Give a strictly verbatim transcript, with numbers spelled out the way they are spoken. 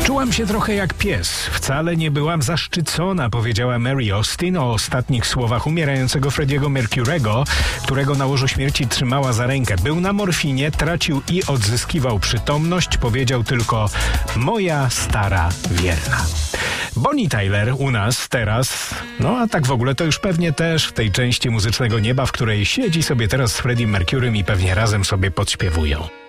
Czułam się trochę jak pies. Wcale nie byłam zaszczycona, powiedziała Mary Austin o ostatnich słowach umierającego Freddie'ego Mercurego, którego na łożu śmierci trzymała za rękę. Był na morfinie, tracił i odzyskiwał przytomność. Powiedział tylko: moja stara wierna. Bonnie Tyler u nas teraz, no a tak w ogóle to już pewnie też w tej części muzycznego nieba, w której siedzi sobie teraz z Freddiem Mercurym i pewnie razem sobie podśpiewują.